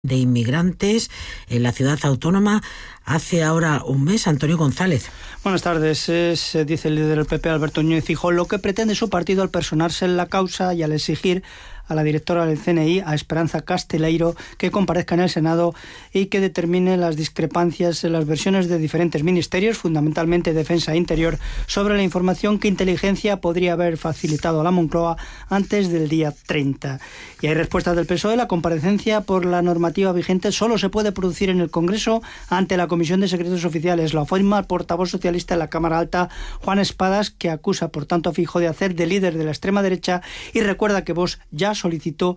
de inmigrantes en la ciudad autónoma hace ahora un mes. Antonio González. Buenas tardes. Dice el líder del PP, Alberto Núñez Feijóo, lo que pretende su partido al personarse en la causa y al exigir a la directora del CNI, a Esperanza Casteleiro, que comparezca en el Senado y que determine las discrepancias en las versiones de diferentes ministerios, fundamentalmente Defensa e Interior, sobre la información que Inteligencia podría haber facilitado a la Moncloa antes del día 30. Y hay respuestas del PSOE. La comparecencia por la normativa vigente solo se puede producir en el Congreso ante la Comisión de Secretos Oficiales. Lo afirma el portavoz socialista en la Cámara Alta, Juan Espadas, que acusa por tanto a Feijóo de hacer de líder de la extrema derecha y recuerda que Vox ya solicitó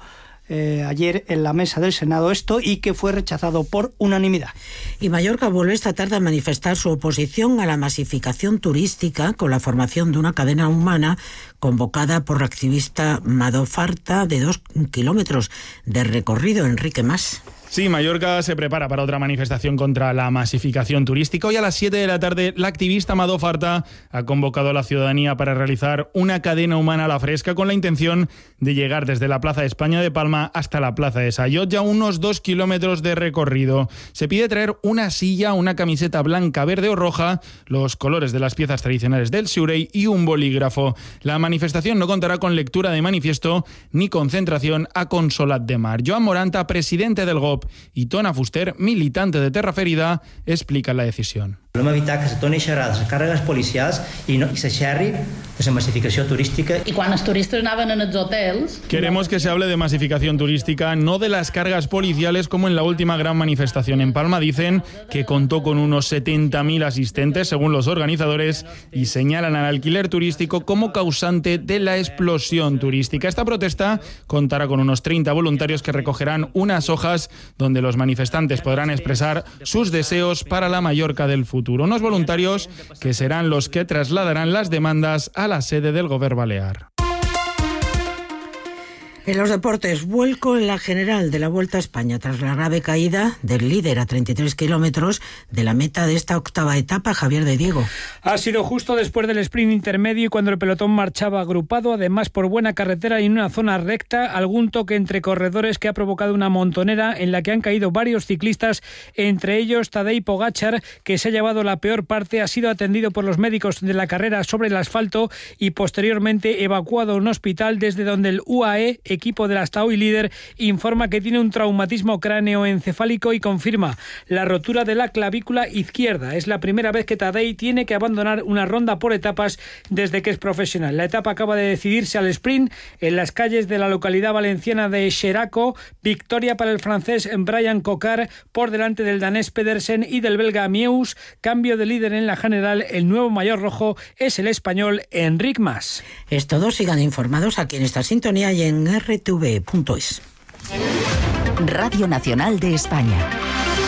ayer en la mesa del Senado esto y que fue rechazado por unanimidad. Y Mallorca vuelve esta tarde a manifestar su oposición a la masificación turística con la formación de una cadena humana convocada por la activista Mado Farta de 2 kilómetros de recorrido. Enrique Mas. Sí, Mallorca se prepara para otra manifestación contra la masificación turística. Hoy a las 7 de la tarde, la activista Mado Farta ha convocado a la ciudadanía para realizar una cadena humana a la fresca con la intención de llegar desde la Plaza de España de Palma hasta la Plaza de Sayot, ya unos 2 kilómetros de recorrido. Se pide traer una silla, una camiseta blanca, verde o roja, los colores de las piezas tradicionales del Surey y un bolígrafo. La manifestación no contará con lectura de manifiesto ni concentración a Consolat de Mar. Joan Moranta, presidente del GOP, i Tona Fuster, militante de Terra Ferida, explica la decisión. Volem evitar que se torni a xerrar de les càrregues policials i se xerri de la masificació turística. I quan els turistes anaven en els hotels... Queremos que se hable de masificación turística, no de las cargas policiales como en la última gran manifestación en Palma. Dicen que contó con unos 70.000 asistentes, según los organizadores, y señalan al alquiler turístico como causante de la explosión turística. Esta protesta contará con unos 30 voluntarios que recogerán unas hojas donde los manifestantes podrán expresar sus deseos para la Mallorca del futuro. Unos voluntarios que serán los que trasladarán las demandas a la sede del Gobierno Balear. En los deportes, vuelco en la general de la Vuelta a España tras la grave caída del líder a 33 kilómetros de la meta de esta octava etapa, Javier de Diego. Ha sido justo después del sprint intermedio y cuando el pelotón marchaba agrupado, además por buena carretera y en una zona recta, algún toque entre corredores que ha provocado una montonera en la que han caído varios ciclistas, entre ellos Tadej Pogačar, que se ha llevado la peor parte, ha sido atendido por los médicos de la carrera sobre el asfalto y posteriormente evacuado a un hospital desde donde el UAE, equipo del hasta hoy líder, informa que tiene un traumatismo cráneoencefálico y confirma la rotura de la clavícula izquierda. Es la primera vez que Tadej tiene que abandonar una ronda por etapas desde que es profesional. La etapa acaba de decidirse al sprint en las calles de la localidad valenciana de Xeraco. Victoria para el francés Brian Cocard por delante del danés Pedersen y del belga Meus. Cambio de líder en la general. El nuevo maillot rojo es el español Enric Mas. Es todo. Sigan informados aquí en esta sintonía y en rtv.es. Radio Nacional de España.